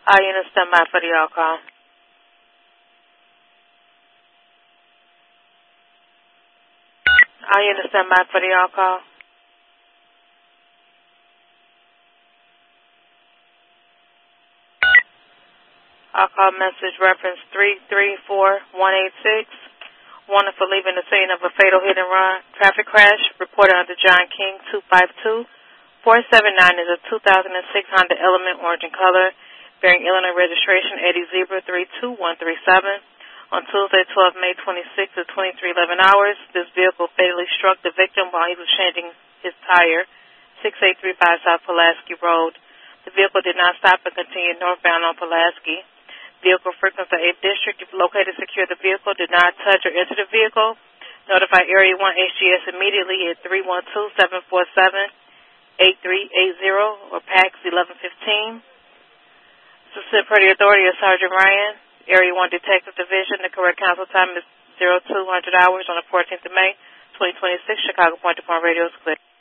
All units stand by for the all call. All units stand by for the all call. All call message reference 334186. Wanted for leaving the scene of a fatal hit and run traffic crash. Reported under John King 252. 479 is a 2006 Honda Element, orange in color, bearing Illinois registration Eddie Zebra 32137. On Tuesday, 12 May 26 at 23:11 hours, this vehicle fatally struck the victim while he was changing his tire, 6835 South Pulaski Road. The vehicle did not stop and continued northbound on Pulaski. Vehicle frequency 8th District. If located, secure the vehicle. Do not touch or enter the vehicle. Notify Area 1 HGS immediately at 312-747-8380 or PAX 1115. Assistant per the authority of Sergeant Ryan, Area 1 Detective Division. The correct council time is 0200 hours on the 14th of May, 2026. Chicago Point to Point Radio is clear.